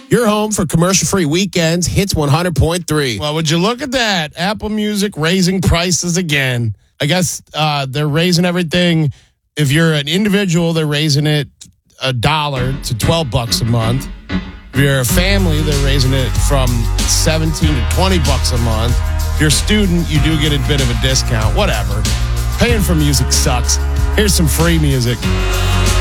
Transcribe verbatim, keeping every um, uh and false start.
Your home for commercial-free weekends, Hits one hundred point three. Well, would you look at that? Apple Music raising prices again. I guess uh, they're raising everything. If you're an individual, they're raising it a dollar to twelve bucks a month. If you're a family, they're raising it from seventeen to twenty bucks a month. If you're a student, you do get a bit of a discount. Whatever. Paying for music sucks. Here's some free music.